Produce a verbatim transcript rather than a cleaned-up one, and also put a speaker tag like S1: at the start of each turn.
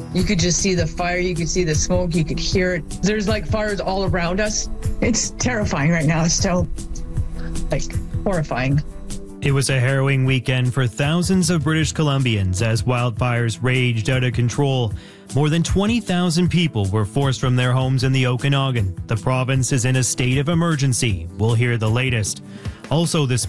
S1: You could just see the fire. You could see the smoke. You could hear it. There's like fires all around us. It's terrifying right now. It's still like horrifying.
S2: It was a harrowing weekend for thousands of British Columbians as wildfires raged out of control. More than twenty thousand people were forced from their homes in the Okanagan. The province is in a state of emergency. We'll hear the latest. Also this